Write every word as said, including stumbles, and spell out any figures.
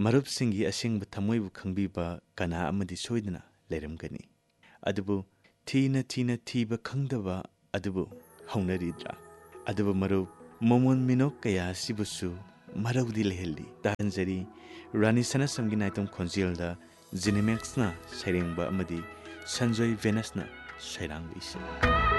ꯃꯔꯨꯞꯁꯤꯡꯒꯤ ꯑꯁꯦꯡꯕ ꯊꯃꯣꯏꯕꯨ ꯈꯪꯕꯤꯕ ꯀꯅꯥ ꯑꯃꯗꯤ ꯁꯣꯏꯗꯅ ꯂꯩꯔꯝꯒꯅꯤ꯫ ꯑꯗꯨꯕꯨ ꯊꯤꯅ ꯊꯤꯅ ꯊꯤꯕ ꯈꯪꯗꯕ ꯑꯗꯨꯕꯨ ꯍꯧꯅꯔꯤꯗ꯭ꯔꯥ? ꯑꯗꯨꯕꯨ ꯃꯔꯨꯞ, ꯃꯣꯃꯣꯟ ꯃꯤꯅꯣꯛ ꯀꯌꯥ ꯑꯁꯤꯕꯨꯁꯨ ꯃꯔꯧꯗꯤ ꯂꯩꯍꯜꯂꯤ꯫ ꯇꯥꯍꯟꯖꯔꯤ ꯔꯥꯅꯤ ꯁꯅꯥꯁꯝꯒꯤ ꯅꯥꯏꯇꯣꯝ ꯈꯣꯟꯖꯦꯜꯗ ꯖꯤꯅꯤꯃꯦꯛꯁꯅ ꯁꯩꯔꯦꯡꯕ ꯑꯃꯗꯤ ꯁꯟꯖꯣꯏ ꯚꯦꯅꯁꯅ ꯁꯩꯔꯥꯡꯕ ꯏꯁꯩ꯫